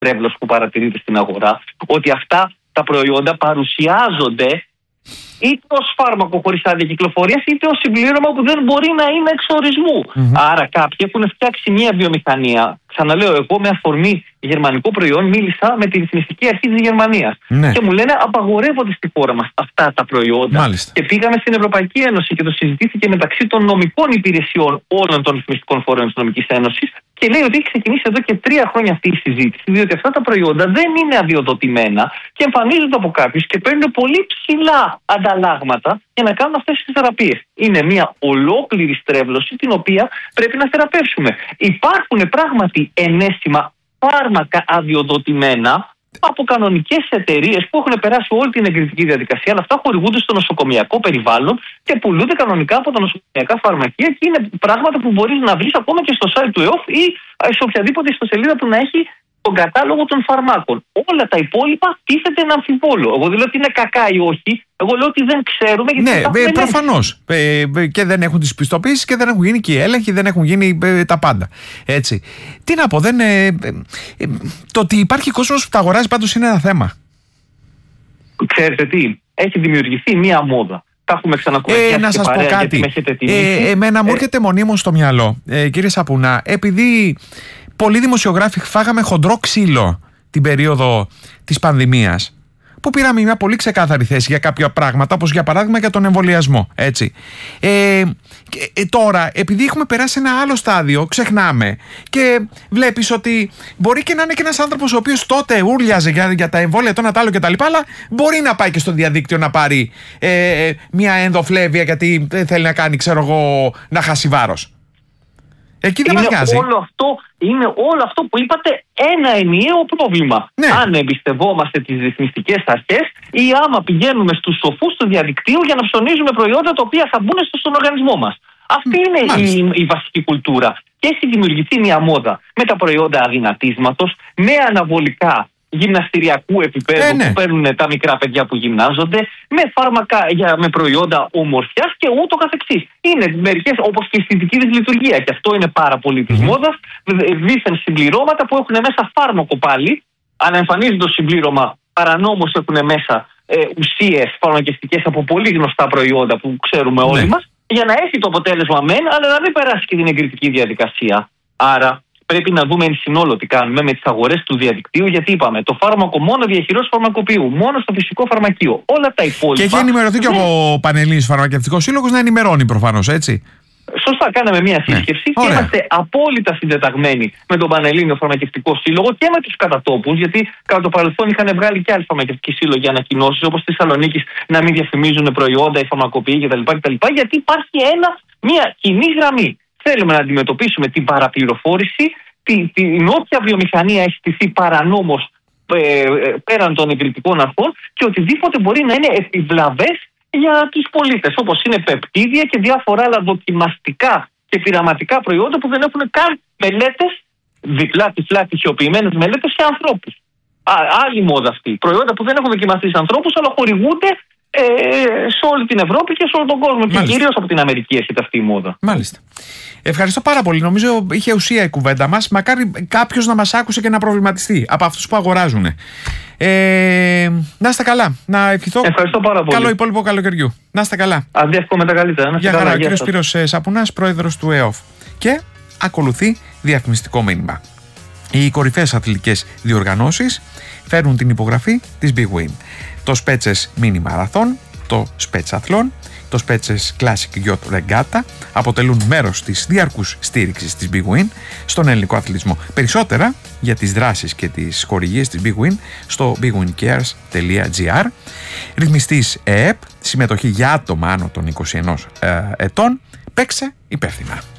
τρέβλος που παρατηρείται στην αγορά, ότι αυτά τα προϊόντα παρουσιάζονται είτε ως φάρμακο χωρίς άδεια κυκλοφορίας, είτε ως συμπλήρωμα που δεν μπορεί να είναι εξορισμού. Άρα κάποιοι έχουν φτιάξει μια βιομηχανία. Ξαναλέω, εγώ με αφορμή γερμανικό προϊόν μίλησα με τη ρυθμιστική αρχή της Γερμανίας. Και μου λένε απαγορεύονται στη χώρα μας αυτά τα προϊόντα. Μάλιστα. Και πήγαμε στην Ευρωπαϊκή Ένωση και το συζητήθηκε μεταξύ των νομικών υπηρεσιών όλων των ρυθμιστικών φορέων της Νομικής Ένωσης. Και λέει ότι έχει ξεκινήσει εδώ και 3 χρόνια αυτή η συζήτηση, διότι αυτά τα προϊόντα δεν είναι αδειοδοτημένα και εμφανίζονται από κάποιους και παίρνουν πολύ ψηλά ανταλλάγματα για να κάνουν αυτές τις θεραπείες. Είναι μια ολόκληρη στρέβλωση την οποία πρέπει να θεραπεύσουμε. Υπάρχουν πράγματι ενέσιμα φάρμακα αδειοδοτημένα από κανονικές εταιρείες που έχουν περάσει όλη την εγκριτική διαδικασία, αλλά αυτά χορηγούνται στο νοσοκομιακό περιβάλλον και πουλούνται κανονικά από τα νοσοκομιακά φαρμακεία και είναι πράγματα που μπορείς να βρεις ακόμα και στο site του ΕΟΦ ή σε οποιαδήποτε ιστοσελίδα που να έχει τον κατάλογο των φαρμάκων. Όλα τα υπόλοιπα τίθεται να αμφιβόλω. Εγώ δεν λέω ότι είναι κακά ή όχι. Εγώ λέω ότι δεν ξέρουμε γιατί. Ναι, προφανώς. Και δεν έχουν τις πιστοποιήσεις και δεν έχουν γίνει και οι έλεγχοι, δεν έχουν γίνει τα πάντα. Έτσι. Τι να πω, το ότι υπάρχει κόσμος που τα αγοράζει πάντως είναι ένα θέμα. Ξέρετε τι, έχει δημιουργηθεί μία μόδα. Τα έχουμε ξανακουραστεί. Να σας πω κάτι. Εμένα μου έρχεται μονίμως στο μυαλό, κύριε Σαπουνά, επειδή πολλοί δημοσιογράφοι φάγαμε χοντρό ξύλο την περίοδο της πανδημίας, που πήραμε μια πολύ ξεκάθαρη θέση για κάποια πράγματα, όπως για παράδειγμα για τον εμβολιασμό. Έτσι. Τώρα, επειδή έχουμε περάσει ένα άλλο στάδιο, ξεχνάμε και βλέπεις ότι μπορεί και να είναι και ένας άνθρωπος ο οποίος τότε ούρλιαζε για τα εμβόλια, το ένα τ' άλλο κτλ. Αλλά μπορεί να πάει και στο διαδίκτυο να πάρει μια ενδοφλέβεια γιατί θέλει να κάνει, ξέρω εγώ, να χάσει βάρος. Εκεί δεν μας νοιάζει. Είναι όλο αυτό που είπατε ένα ενιαίο πρόβλημα. Ναι. Αν εμπιστευόμαστε τις ρυθμιστικές αρχές ή άμα πηγαίνουμε στους σοφούς του διαδικτύου για να ψωνίζουμε προϊόντα τα οποία θα μπουν στον οργανισμό μας. Αυτή είναι η βασική κουλτούρα. Και έχει δημιουργηθεί μια μόδα με τα προϊόντα αδυνατίσματος, με αναβολικά γυμναστηριακού επίπεδου που παίρνουν τα μικρά παιδιά που γυμνάζονται, με φάρμακα με προϊόντα ομορφιάς και ούτω καθεξής. Είναι μερικές, όπως και η αισθητική δυσλειτουργία, και αυτό είναι πάρα πολύ της μόδας, δίθεν συμπληρώματα που έχουν μέσα φάρμακο πάλι, αλλά εμφανίζεται το συμπλήρωμα, παρανόμως έχουν μέσα ουσίες φαρμακευτικές από πολύ γνωστά προϊόντα που ξέρουμε όλοι μας, για να έχει το αποτέλεσμα αλλά να μην περάσει και την εγκριτική διαδικασία. Άρα πρέπει να δούμε εν συνόλο τι κάνουμε με τις αγορές του διαδικτύου, γιατί είπαμε το φάρμακο μόνο διαχειρός φαρμακοποιού, μόνο στο φυσικό φαρμακείο. Όλα τα υπόλοιπα. Και έχει ενημερωθεί και ο Πανελλήνιος Φαρμακευτικός Σύλλογος να ενημερώνει προφανώς, έτσι. Σωστά, κάναμε μια σύσκεψη και είμαστε απόλυτα συντεταγμένοι με τον Πανελλήνιο Φαρμακευτικό Σύλλογο και με τους κατατόπους, γιατί κατά το παρελθόν είχαν βγάλει και άλλοι φαρμακευτικοί σύλλογοι ανακοινώσεις, όπως στη Θεσσαλονίκη, να μην διαφημίζουν προϊόντα, οι φαρμακοποιοί κτλ. Γιατί υπάρχει μια κοινή γραμμή. Θέλουμε να αντιμετωπίσουμε την παραπληροφόρηση, την όποια βιομηχανία έχει στηθεί παρανόμως πέραν των εγκριτικών αρχών και οτιδήποτε μπορεί να είναι επιβλαβές για τους πολίτες, όπως είναι πεπτίδια και διάφορα άλλα δοκιμαστικά και πειραματικά προϊόντα που δεν έχουν καν μελέτες, διπλά-τυφλά τυχιοποιημένες μελέτες σε ανθρώπους. Άλλη μόδα αυτή. Προϊόντα που δεν έχουν δοκιμαστεί σε ανθρώπους, αλλά χορηγούνται σε όλη την Ευρώπη και σε όλο τον κόσμο. Μάλιστα. Και κυρίως από την Αμερική έρχεται αυτή η μόδα. Μάλιστα. Ευχαριστώ πάρα πολύ. Νομίζω είχε ουσία η κουβέντα μας. Μακάρι κάποιος να μας άκουσε και να προβληματιστεί από αυτούς που αγοράζουν. Να είστε καλά. Να ευχηθώ. Ευχαριστώ πάρα πολύ. Καλό υπόλοιπο καλοκαιριού. Να είστε καλά. Αντίευκομαι τα καλύτερα. Γεια χαρά. Ο κύριος Σπύρος Σαπουνάς, πρόεδρος του ΕΟΦ. Και ακολουθεί διαφημιστικό μήνυμα. Οι κορυφαίες αθλητικές διοργανώσεις φέρνουν την υπογραφή της Big Win. Το Spetses Mini Marathon, το Spetsathlon, το Spetses Classic Yacht Regatta αποτελούν μέρος της διαρκούς στήριξης της Big Win στον ελληνικό αθλητισμό. Περισσότερα για τις δράσεις και τις χορηγίες της Big Win στο bigwincares.gr. Ρυθμιστής ΕΕΠ, συμμετοχή για άτομα άνω των 21 ετών. Παίξε υπεύθυνα.